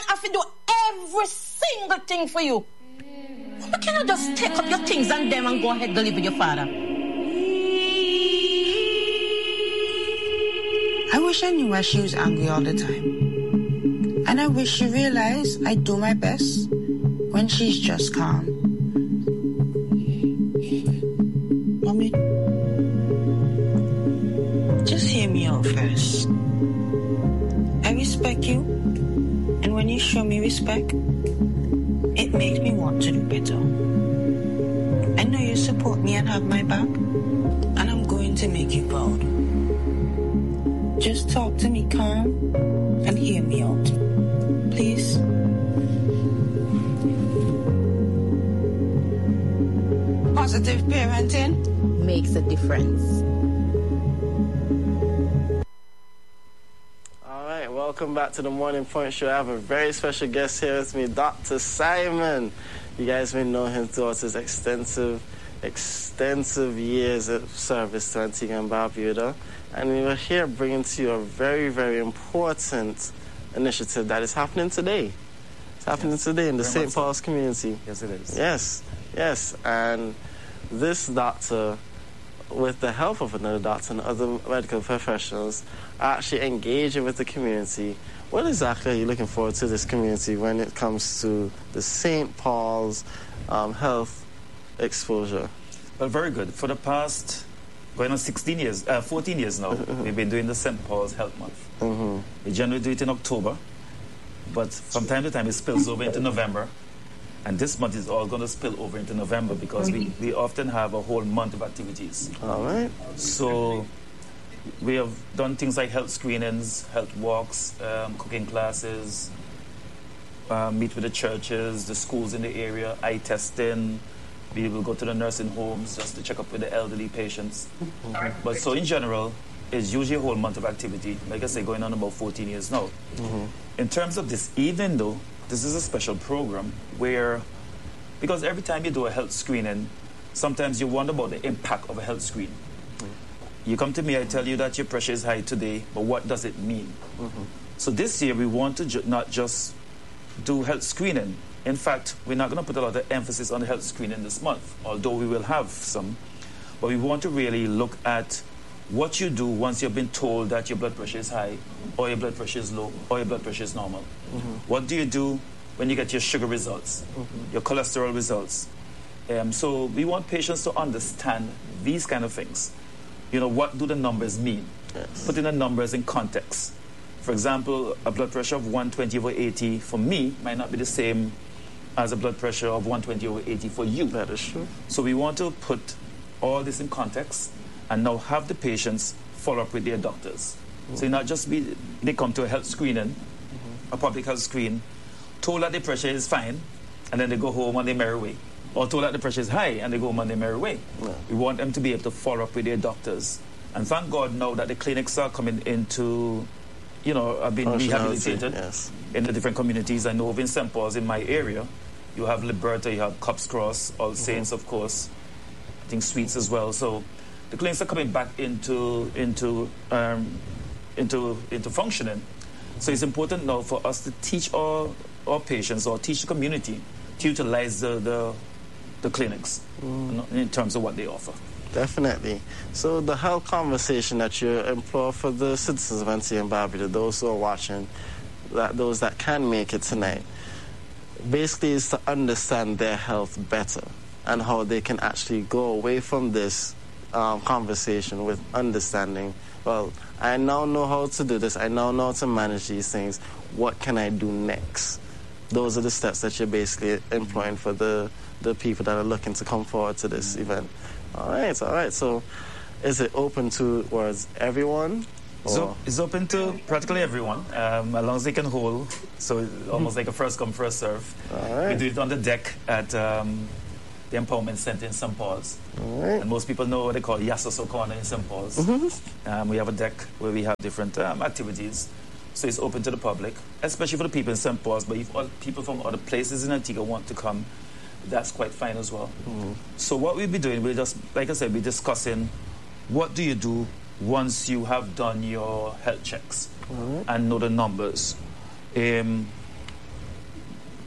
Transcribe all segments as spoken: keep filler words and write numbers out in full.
have to do every single thing for you. Why can't you just take up your things and them and go ahead and live with your father? I wish I knew why she was angry all the time. And I wish she realized I do my best when she's just calm. Mommy, just hear me out first. I respect you, and when you show me respect, it makes me want to do better. I know you support me and have my back, and I'm going to make you proud. Just talk to me calm and hear me out. Please. Positive parenting makes a difference. Welcome back to the Morning Point Show. I have a very special guest here with me, Doctor Simon. You guys may know him throughout his extensive, extensive years of service to Antigua and Barbuda. And we were here bringing to you a very, very important initiative that is happening today. It's happening yes, today in the Saint Paul's so. community. Yes, it is. Yes, yes. And this doctor, with the help of another doctor and other medical professionals, are actually engaging with the community. What exactly are you looking forward to this community when it comes to the Saint Paul's um, health exposure? Well, very good. For the past, going on sixteen years, uh, fourteen years now, mm-hmm. we've been doing the Saint Paul's Health Month. Mm-hmm. We generally do it in October, but from time to time it spills over into November. And this month is all going to spill over into November because we, we often have a whole month of activities. All right. So we have done things like health screenings, health walks, um, cooking classes, uh, meet with the churches, the schools in the area, eye testing. We will go to the nursing homes just to check up with the elderly patients. Mm-hmm. But so in general, it's usually a whole month of activity. Like I say, going on about fourteen years now. Mm-hmm. In terms of this evening, though, this is a special program where, because every time you do a health screening, sometimes you wonder about the impact of a health screen. Mm-hmm. You come to me, I tell you that your pressure is high today, but what does it mean? Mm-hmm. So this year, we want to ju- not just do health screening. In fact, we're not going to put a lot of emphasis on the health screening this month, although we will have some. But we want to really look at what you do once you've been told that your blood pressure is high, or your blood pressure is low, or your blood pressure is normal. Mm-hmm. What do you do when you get your sugar results, mm-hmm. your cholesterol results? Um, so we want patients to understand these kind of things. You know, what do the numbers mean? Yes. Putting the numbers in context. For example, a blood pressure of one twenty over eighty for me might not be the same as a blood pressure of one twenty over eighty for you. That is true. So we want to put all this in context and now have the patients follow up with their doctors. Mm-hmm. So not just be, they come to a health screening, mm-hmm. a public health screen, told that the pressure is fine, and then they go home on their merry way. Or told that the pressure is high, and they go home on their merry way. Yeah. We want them to be able to follow up with their doctors. And thank God now that the clinics are coming into, you know, have been rehabilitated yes. in the different communities. I know in Saint Paul's, in my area, you have Liberta, you have Cops Cross, All mm-hmm. Saints, of course, I think Sweets as well. So the clinics are coming back into into um, into into functioning. So it's important now for us to teach our our patients or teach the community to utilize the the, the clinics mm. in terms of what they offer. Definitely. So the health conversation that you implore for the citizens of Antigua and Barbuda, those who are watching, that those that can make it tonight, basically is to understand their health better and how they can actually go away from this um, conversation with understanding, well, I now know how to do this, I now know how to manage these things, what can I do next? Those are the steps that you're basically employing for the, the people that are looking to come forward to this event. All right, all right. So is it open towards everyone? So it's open to practically everyone, um, as long as they can hold. So it's almost like a first come, first serve. All right. We do it on the deck at um, the Empowerment Center in Saint Paul's. All right. And most people know what they call Yasoso Corner in Saint Paul's. Mm-hmm. Um, we have a deck where we have different um, activities. So it's open to the public, especially for the people in Saint Paul's. But if all people from other places in Antigua want to come, that's quite fine as well. Mm-hmm. So what we'll be doing, we'll just, like I said, be discussing what do you do once you have done your health checks mm-hmm. and know the numbers. Um,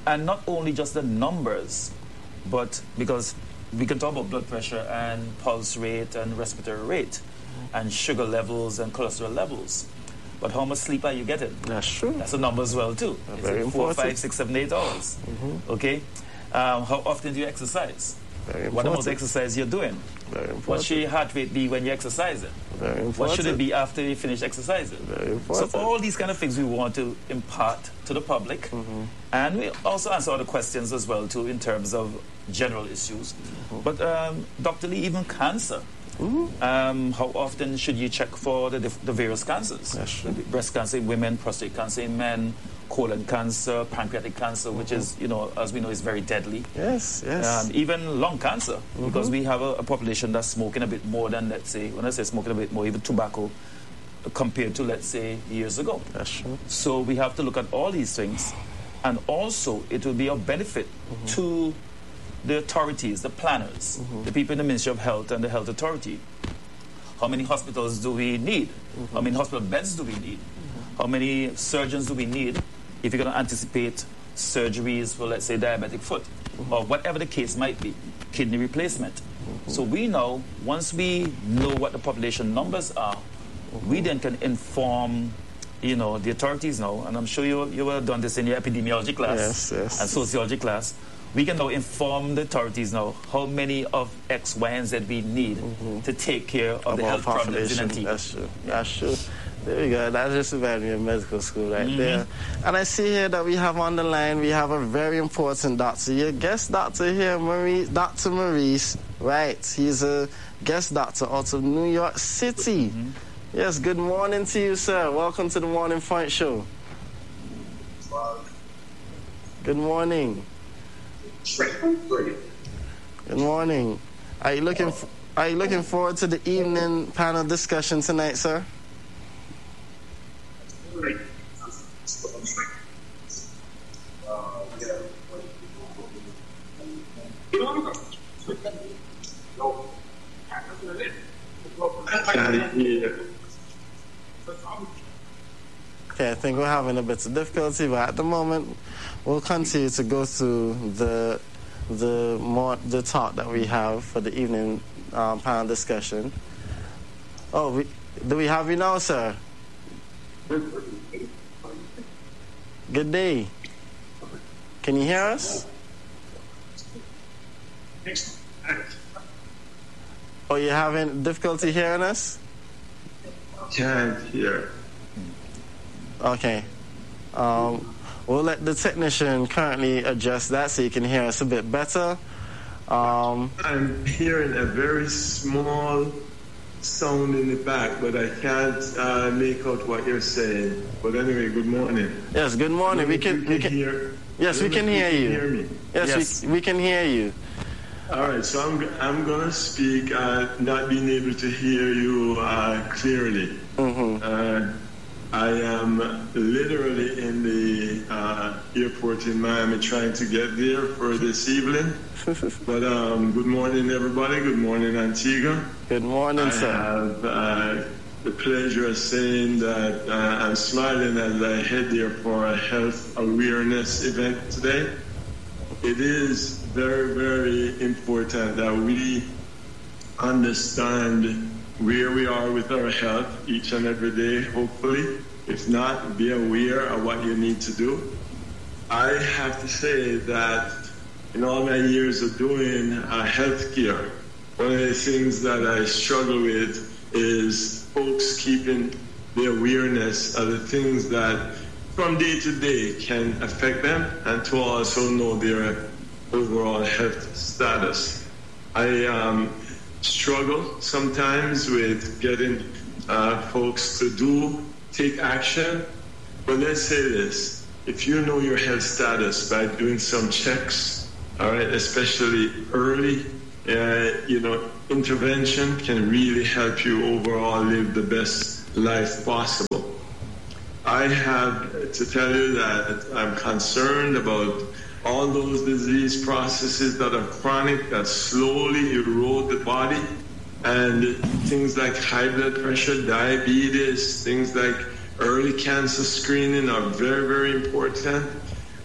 and not only just the numbers, but because we can talk about blood pressure and pulse rate and respiratory rate and sugar levels and cholesterol levels. But how much sleep are you getting? That's true. That's a number as well, too. That's Is very it important. Four, five, six, seven, eight hours. Mm-hmm. Okay? Um, how often do you exercise? Very What amount important. of exercise you're doing? Very important. What should your heart rate be when you're exercising? Very important. What should it be after you finish exercising? Very important. So all these kind of things we want to impart to the public. Mm-hmm. And we also answer other questions as well, too, in terms of general issues. Mm-hmm. But um, Doctor Lee, even cancer. Mm-hmm. Um, how often should you check for the, the various cancers? That's true. Breast cancer in women, prostate cancer in men, colon cancer, pancreatic cancer, which is, you know, as we know, is very deadly. Yes, yes. Um, even lung cancer, Mm-hmm. because we have a, a population that's smoking a bit more than, let's say, when I say smoking a bit more, even tobacco, compared to, let's say, years ago. That's true. So we have to look at all these things. And also, it will be of benefit Mm-hmm. to the authorities, the planners, Mm-hmm. the people in the Ministry of Health and the Health Authority. How many hospitals do we need? Mm-hmm. How many hospital beds do we need? How many surgeons do we need if you're going to anticipate surgeries for, let's say, diabetic foot, Mm-hmm. or whatever the case might be, kidney replacement? Mm-hmm. So we know, once we know what the population numbers are, Mm-hmm. we then can inform, you know, the authorities now, and I'm sure you, you will have done this in your epidemiology class Yes, yes. and sociology class. We can now inform the authorities now how many of X, Y, and Z we need to take care of the About health problems in population. Antigua. That's true. That's true. There we go. That just reminded me of medical school right Mm-hmm. there. And I see here that we have on the line, we have a very important doctor. Your guest doctor here, Maurice, Doctor Maurice, right? He's a guest doctor out of New York City. Mm-hmm. Yes, good morning to you, sir. Welcome to the Morning Point Show. Good morning. Good morning. Are you looking f- Are you looking forward to the evening panel discussion tonight, sir? Okay, I think we're having a bit of difficulty, but at the moment, we'll continue to go through the the more the talk that we have for the evening um, panel discussion. Oh, we, do we have you now, sir? Good day. Can you hear us? Oh, you're having difficulty hearing us? Can't hear. Okay. Um, we'll let the technician currently adjust that so you can hear us a bit better. Um, I'm hearing a very small sound in the back, but I can't uh, make out what you're saying. But anyway, good morning. yes, good morning. We can, we can, hear. yes, we can hear you. Hear me. Yes, Yes. We, we can hear you. All right, so I'm I'm gonna speak, uh, not being able to hear you uh, clearly. Mm-hmm. Uh, I am literally in the uh, airport in Miami trying to get there for this evening. But um, good morning, everybody. Good morning, Antigua. Good morning, I sir. have uh, the pleasure of saying that uh, I'm smiling as I head there for a health awareness event today. It is very, very important that we understand where we are with our health each and every day, hopefully. If not, be aware of what you need to do. I have to say that in all my years of doing uh, healthcare, one of the things that I struggle with is folks keeping the awareness of the things that from day to day can affect them and to also know their overall health status. I um, struggle sometimes with getting uh, folks to do, take action. But let's say this, if you know your health status by doing some checks, all right, especially early, uh, you know, intervention can really help you overall live the best life possible. I have to tell you that I'm concerned about all those disease processes that are chronic, that slowly erode the body, and things like high blood pressure, diabetes, things like early cancer screening are very, very important.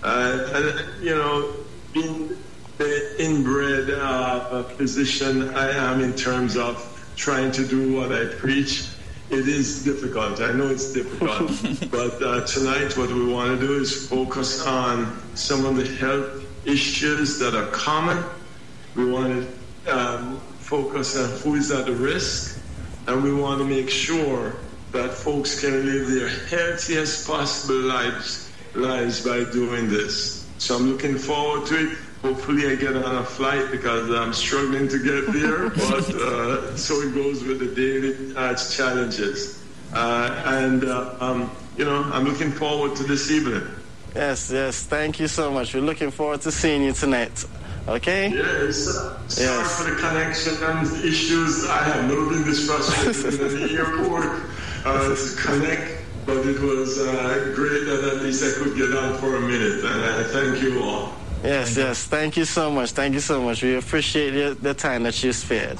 Uh, and, you know, being the inbred uh, physician I am in terms of trying to do what I preach, it is difficult. I know it's difficult. But uh, tonight what we want to do is focus on some of the health issues that are common. We want to um, focus on who is at risk, and we want to make sure that folks can live their healthiest possible lives, lives by doing this. So I'm looking forward to it. Hopefully I get on a flight because I'm struggling to get there, but uh, so it goes with the daily uh, challenges. Uh, and, uh, um, you know, I'm looking forward to this evening. Yes, yes, thank you so much. We're looking forward to seeing you tonight. Okay? Yes. Sorry yes. for the connection and issues. I have never been this frustrated in the airport uh, to connect, but it was uh, great that at least I could get on for a minute, and I thank you all. Yes, yes. Thank you so much. Thank you so much. We appreciate the, the time that you spared.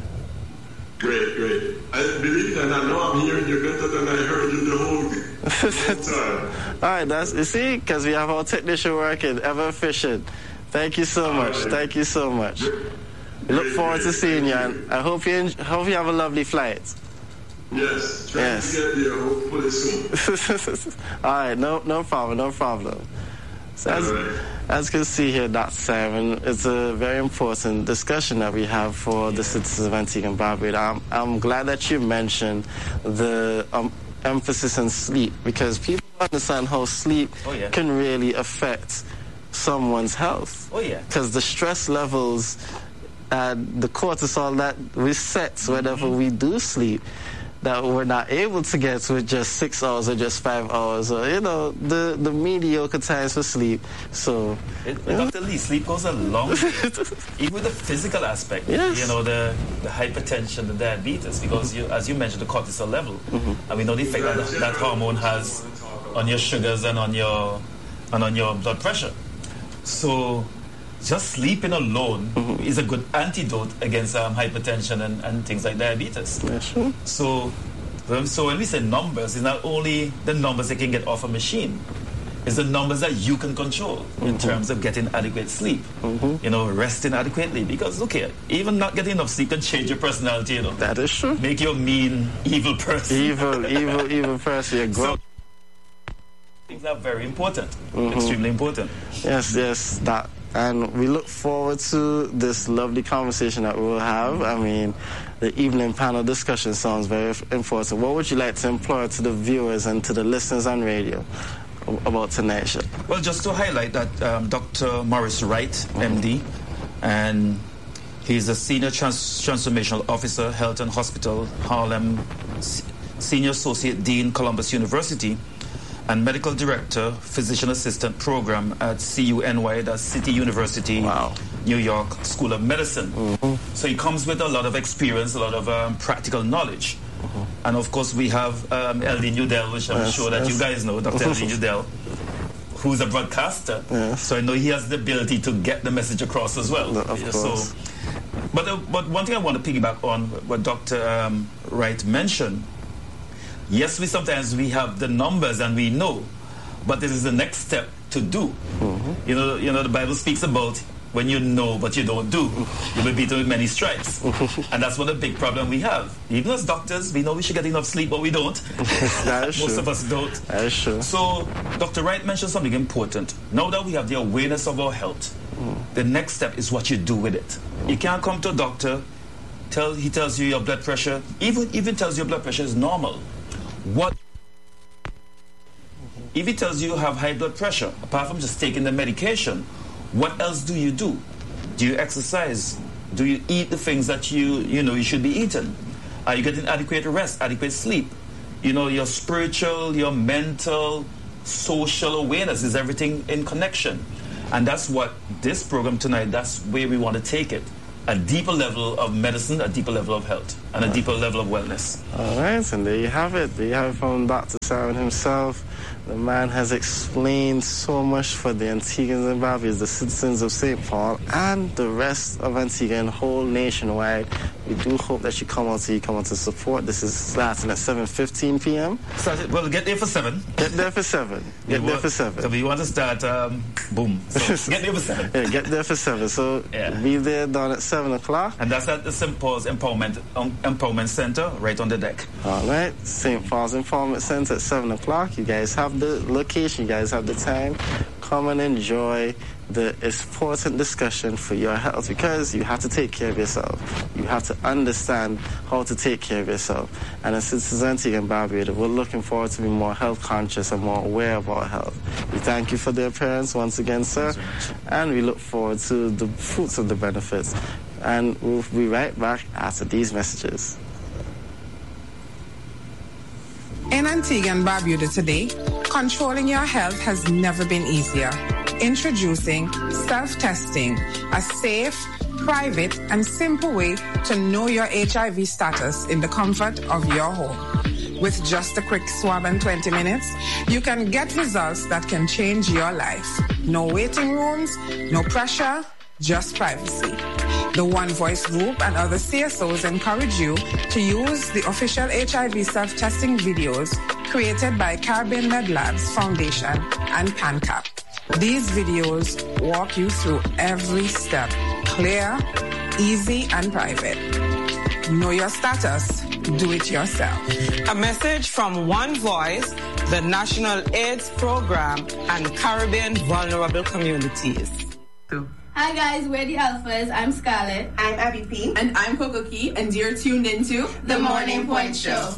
Great, great. I believe that I know I'm hearing you better than I heard you the whole, the whole time. All right, that's, you see, because we have our technician working, ever efficient. Thank you so much. Right. Thank you so much. We look great, forward great, to seeing great, you, and I hope you enjoy, hope you have a lovely flight. Yes, trying yes. to get there hopefully soon. All right, no, no problem, no problem. So as, right. as you can see here, Doctor Simon, it's a very important discussion that we have for the citizens of Antigua and Barbuda. I'm, I'm glad that you mentioned the um, emphasis on sleep, because people understand how sleep oh, yeah. can really affect someone's health. Oh, yeah. Because the stress levels and the cortisol that resets whenever mm-hmm. we do sleep, that we're not able to get with just six hours or just five hours, or, you know, the, the mediocre times for sleep. So, it, Doctor Lee, sleep goes a long way. Even with the physical aspect, yes. you know, the, the hypertension, the diabetes, because you, as you mentioned, the cortisol level, mm-hmm. and we know the effect that that hormone has on your sugars and on your and on your blood pressure. So, just sleeping alone mm-hmm. is a good antidote against um, hypertension and, and things like diabetes. Yes. So, so when we say numbers, it's not only the numbers that can get off a machine, it's the numbers that you can control mm-hmm. in terms of getting adequate sleep. Mm-hmm. You know, resting adequately. Because look here, even not getting enough sleep can change your personality. You know, that is true. Make you a mean, evil person. Evil, evil, evil person. You're so, things are very important, mm-hmm. extremely important. Yes, yes, that. And we look forward to this lovely conversation that we will have. I mean, the evening panel discussion sounds very important. What would you like to implore to the viewers and to the listeners on radio about tonight's show? Well, just to highlight that um, Doctor Morris Wright, mm-hmm. M D, and he's a Senior Trans- Transformational Officer, Health and Hospital, Harlem, S- Senior Associate Dean, Columbus University, and Medical Director, Physician Assistant Program at C U N Y, that's City University, wow. New York School of Medicine. Mm-hmm. So he comes with a lot of experience, a lot of um, practical knowledge. Mm-hmm. And of course we have um, Eldin Udell, which I'm yes, sure that yes. you guys know, Doctor Eldin Udell, who's a broadcaster. Yes. So I know he has the ability to get the message across as well. No, of course. So, but, uh, but one thing I want to piggyback on what Doctor Um, Wright mentioned, yes, we sometimes we have the numbers and we know, but this is the next step to do. Mm-hmm. You know, you know, the Bible speaks about when you know but you don't do, you will be beaten with many stripes. And that's one of the big problem we have. Even as doctors, we know we should get enough sleep, but we don't. That is Most true. of us don't. That is true. So Doctor Wright mentioned something important. Now that we have the awareness of our health, mm. the next step is what you do with it. Mm. You can't come to a doctor, tell he tells you your blood pressure, even even tells you your blood pressure is normal. What if he tells you you have high blood pressure, apart from just taking the medication, what else do you do? Do you exercise? Do you eat the things that you you know you should be eating? Are you getting adequate rest, adequate sleep? You know, your spiritual, your mental, social awareness, is everything in connection? And that's what this program tonight, that's where we want to take it. A deeper level of medicine, a deeper level of health, and a deeper level of wellness. All right, and there you have it. There you have it from Doctor Simon himself. The man has explained so much for the Antiguans and Barbudas, the citizens of Saint Paul, and the rest of Antigua and whole nationwide. We do hope that you come out, so you come out to support. This is starting at seven fifteen p m So, well, get there for seven. Get there for seven. Get there for seven. So we want to start, um, boom. So get there for seven. Yeah, get there for seven. So yeah. Be there down at seven o'clock. And that's at the Saint Paul's Empowerment um, Empowerment Center, right on the deck. All right, Saint Paul's Empowerment Center at seven o'clock. You guys have the location. You guys have the time. Come and enjoy the important discussion for your health, because you have to take care of yourself. You have to understand how to take care of yourself. And as Citizens Antigua and Barbuda, we're looking forward to be more health conscious and more aware of our health. We thank you for the appearance once again, sir, and we look forward to the fruits of the benefits. And we'll be right back after these messages. In Antigua and Barbuda today, controlling your health has never been easier. Introducing self-testing, a safe, private, and simple way to know your H I V status in the comfort of your home. With just a quick swab and twenty minutes, you can get results that can change your life. No waiting rooms, no pressure, just privacy. The One Voice Group and other C S Os encourage you to use the official H I V self-testing videos created by Caribbean Med Labs Foundation and PANCAP. These videos walk you through every step, clear, easy, and private. Know your status. Do it yourself. A message from One Voice, the National AIDS Program, and Caribbean Vulnerable Communities. Hi guys, we're the Alphas. I'm Scarlett. I'm Abby P. And I'm Coco Key, and you're tuned into The, the Morning Point Show.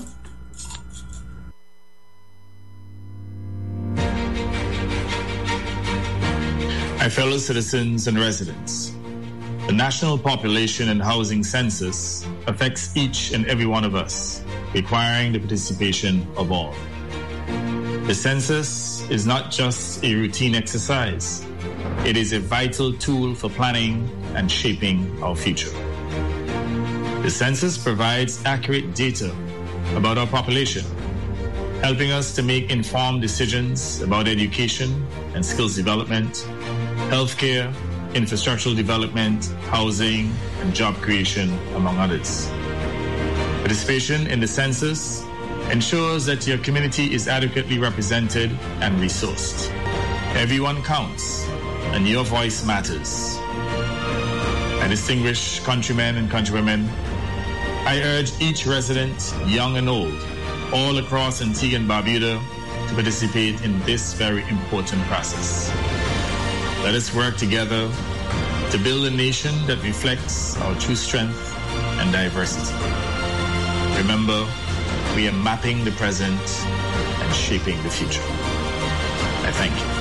My fellow citizens and residents, the National Population and Housing Census affects each and every one of us, requiring the participation of all. The census is not just a routine exercise. It is a vital tool for planning and shaping our future. The census provides accurate data about our population, helping us to make informed decisions about education and skills development, healthcare, infrastructural development, housing, and job creation, among others. Participation in the census ensures that your community is adequately represented and resourced. Everyone counts, and your voice matters. My distinguished countrymen and countrywomen, I urge each resident, young and old, all across Antigua and Barbuda, to participate in this very important process. Let us work together to build a nation that reflects our true strength and diversity. Remember, we are mapping the present and shaping the future. I thank you.